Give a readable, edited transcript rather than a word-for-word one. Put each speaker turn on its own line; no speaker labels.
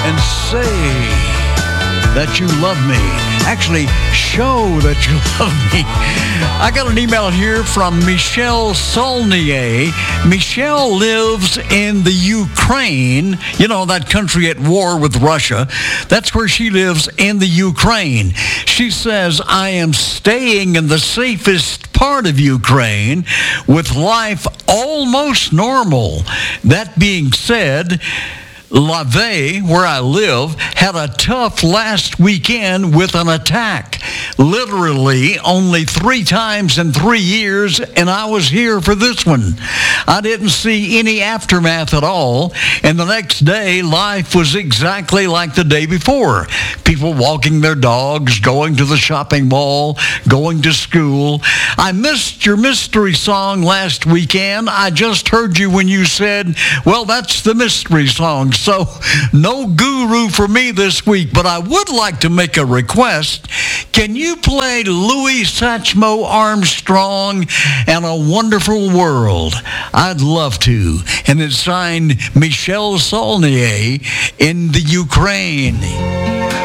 and say that you love me. Actually, show that you love me. I got an email here from Michelle Saulnier. Michelle lives in the Ukraine, you know, that country at war with Russia. That's where she lives, in the Ukraine. She says, I am staying in the safest part of Ukraine with life almost normal. That being said, Lviv, where I live, had a tough last weekend with an attack. Literally only 3 times in 3 years, and I was here for this one. I didn't see any aftermath at all, and the next day, life was exactly like the day before. People walking their dogs, going to the shopping mall, going to school. I missed your mystery song last weekend. I just heard you when you said, well, that's the mystery song. So no guru for me this week, but I would like to make a request. Can you play Louis Satchmo Armstrong and A Wonderful World? I'd love to. And it's signed Michelle Saulnier in the Ukraine.